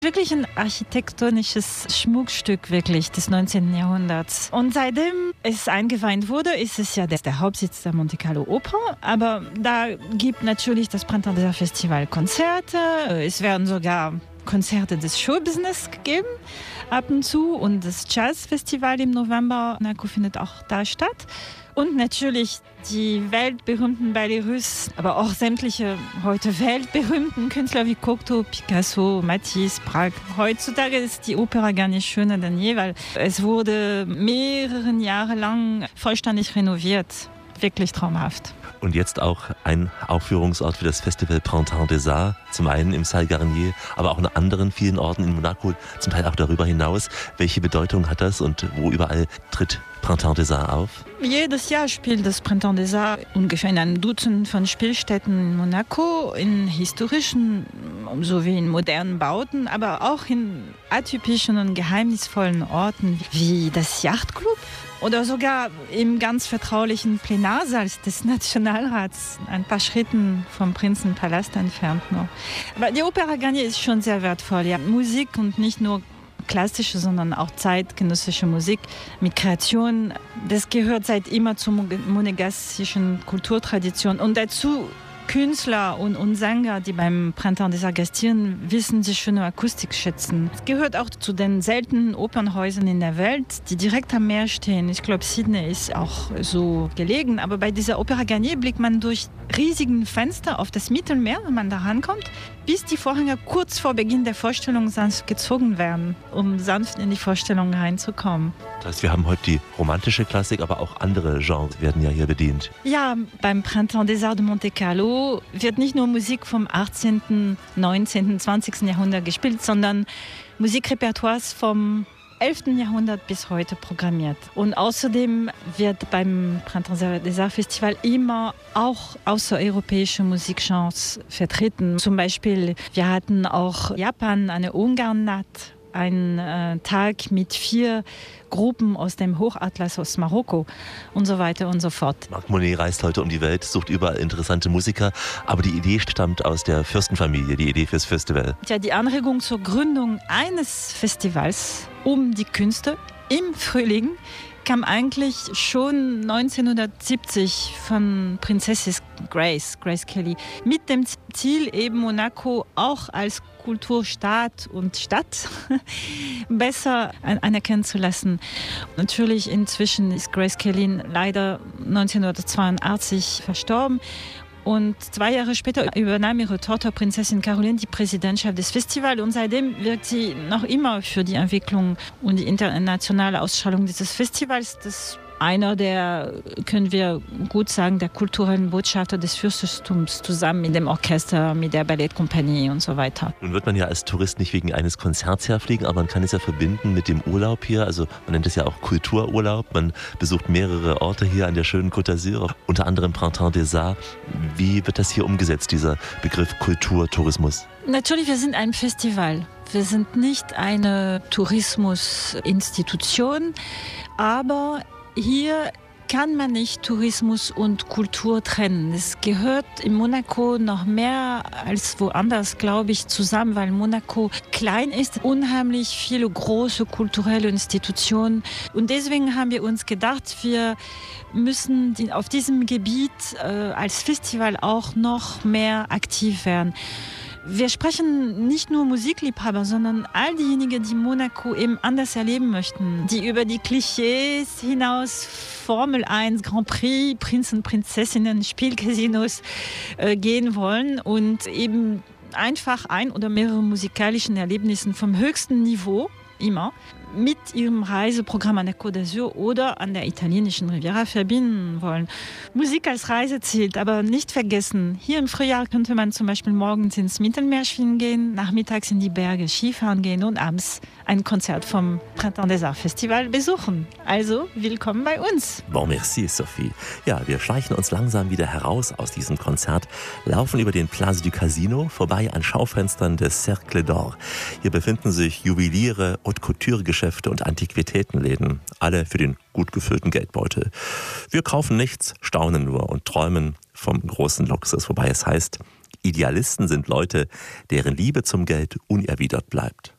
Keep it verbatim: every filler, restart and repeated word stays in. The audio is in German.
Wirklich ein architektonisches Schmuckstück wirklich des neunzehnten Jahrhunderts. Und seitdem es eingeweiht wurde, ist es ja der, der Hauptsitz der Monte Carlo Oper. Aber da gibt natürlich das Printemps des Arts Festival Konzerte. Es werden sogar Konzerte des Showbusiness gegeben ab und zu. Und das Jazzfestival im November Monaco findet auch da statt. Und natürlich die weltberühmten Ballets, aber auch sämtliche heute weltberühmten Künstler wie Cocteau, Picasso, Matisse, Braque. Heutzutage ist die Opera gar nicht schöner denn je, weil es wurde mehrere Jahre lang vollständig renoviert. Wirklich traumhaft. Und jetzt auch ein Aufführungsort für das Festival Printemps des Arts, zum einen im Salle Garnier, aber auch an anderen vielen Orten in Monaco, zum Teil auch darüber hinaus. Welche Bedeutung hat das und wo überall tritt Printemps des Arts auf? Jedes Jahr spielt das Printemps des Arts ungefähr in einem Dutzend von Spielstätten in Monaco, in historischen sowie in modernen Bauten, aber auch in atypischen und geheimnisvollen Orten wie das Yachtclub oder sogar im ganz vertraulichen Plenarsaal des Nationalrats, ein paar Schritten vom Prinzenpalast entfernt nur. Aber die Opera Garnier ist schon sehr wertvoll. Ja. Musik und nicht nur klassische, sondern auch zeitgenössische Musik mit Kreation. Das gehört seit immer zur monegassischen Kulturtradition. Und dazu Künstler und, und Sänger, die beim Printemps des Arts gastieren, wissen die schöne Akustik schätzen. Es gehört auch zu den seltenen Opernhäusern in der Welt, die direkt am Meer stehen. Ich glaube, Sydney ist auch so gelegen. Aber bei dieser Opera Garnier blickt man durch riesigen Fenster auf das Mittelmeer, wenn man da rankommt, bis die Vorhänge kurz vor Beginn der Vorstellung sanft gezogen werden, um sanft in die Vorstellung reinzukommen. Das heißt, wir haben heute die romantische Klassik, aber auch andere Genres werden ja hier bedient. Ja, beim Printemps des Arts de Monte Carlo wird nicht nur Musik vom achtzehnten, neunzehnten, zwanzigsten Jahrhundert gespielt, sondern Musikrepertoires vom elften Jahrhundert bis heute programmiert. Und außerdem wird beim Printemps des Arts Festival immer auch außereuropäische Musikgenres vertreten. Zum Beispiel, wir hatten auch Japan, eine Ungarn-Nacht, ein äh, Tag mit vier Gruppen aus dem Hochatlas aus Marokko und so weiter und so fort. Marc Monet reist heute um die Welt, sucht überall interessante Musiker, aber die Idee stammt aus der Fürstenfamilie, die Idee fürs Festival. Ja, die Anregung zur Gründung eines Festivals um die Künste im Frühling kam eigentlich schon neunzehnhundertsiebzig von Prinzessin Grace, Grace Kelly, mit dem Ziel, eben Monaco auch als Kulturstaat und Stadt besser anerkennen zu lassen. Natürlich inzwischen ist Grace Kelly leider neunzehnhundertzweiundachtzig verstorben. Und zwei Jahre später übernahm ihre Tochter Prinzessin Caroline die Präsidentschaft des Festivals und seitdem wirkt sie noch immer für die Entwicklung und die internationale Ausstrahlung dieses Festivals. Das einer der, können wir gut sagen, der kulturellen Botschafter des Fürstentums zusammen mit dem Orchester, mit der Ballettkompanie und so weiter. Nun wird man ja als Tourist nicht wegen eines Konzerts herfliegen, aber man kann es ja verbinden mit dem Urlaub hier. Also man nennt es ja auch Kultururlaub. Man besucht mehrere Orte hier an der schönen Côte d'Azur, unter anderem Printemps des Arts. Wie wird das hier umgesetzt, dieser Begriff Kulturtourismus? Natürlich, wir sind ein Festival. Wir sind nicht eine Tourismusinstitution, aber hier kann man nicht Tourismus und Kultur trennen. Es gehört in Monaco noch mehr als woanders, glaube ich, zusammen, weil Monaco klein ist, unheimlich viele große kulturelle Institutionen. Und deswegen haben wir uns gedacht, wir müssen auf diesem Gebiet äh, als Festival auch noch mehr aktiv werden. Wir sprechen nicht nur Musikliebhaber, sondern all diejenigen, die Monaco eben anders erleben möchten, die über die Klischees hinaus Formel eins, Grand Prix, Prinzen, Prinzessinnen, Spielcasinos äh, gehen wollen und eben einfach ein oder mehrere musikalischen Erlebnissen vom höchsten Niveau, immer, mit ihrem Reiseprogramm an der Côte d'Azur oder an der italienischen Riviera verbinden wollen. Musik als Reiseziel, aber nicht vergessen, hier im Frühjahr könnte man zum Beispiel morgens ins Mittelmeer schwimmen gehen, nachmittags in die Berge Skifahren gehen und abends ein Konzert vom Printemps des Arts Festival besuchen. Also, willkommen bei uns. Bon, merci, Sophie. Ja, wir schleichen uns langsam wieder heraus aus diesem Konzert, laufen über den Place du Casino, vorbei an Schaufenstern des Cercle d'Or. Hier befinden sich Juweliere, Haute-Couture-Geschäfte und Antiquitätenläden, alle für den gut gefüllten Geldbeutel. Wir kaufen nichts, staunen nur und träumen vom großen Luxus, wobei es heißt, Idealisten sind Leute, deren Liebe zum Geld unerwidert bleibt.